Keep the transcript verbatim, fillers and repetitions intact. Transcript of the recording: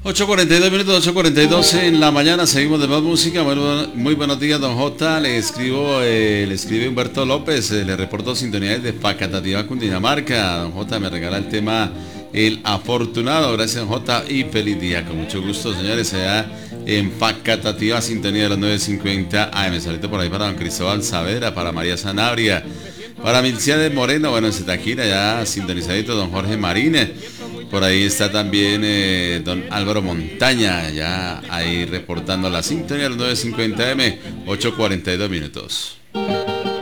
ocho cuarenta y dos minutos, ocho cuarenta y dos en la mañana, seguimos de más música. Bueno, muy buenos días, don J. Le escribo, eh, le escribe Humberto López, eh, le reporto sintonía desde Facatativá, Cundinamarca. Don J me regala el tema El Afortunado. Gracias, don J, y feliz día. Con mucho gusto, señores, allá en Facatativá, sintonía de los nueve cincuenta A M. Saludito por ahí para don Cristóbal Saavedra, para María Sanabria, para Milciades Moreno, bueno, en Zetaquira, ya sintonizadito, don Jorge Marínez. Por ahí está también eh, don Álvaro Montaña, ya ahí reportando la sintonía de los nueve cincuenta A M, ocho cuarenta y dos minutos.